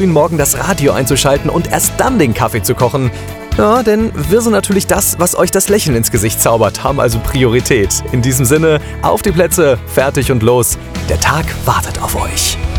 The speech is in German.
Morgen das Radio einzuschalten und erst dann den Kaffee zu kochen. Ja, denn wir sind natürlich das, was euch das Lächeln ins Gesicht zaubert, haben also Priorität. In diesem Sinne, auf die Plätze, fertig und los. Der Tag wartet auf euch.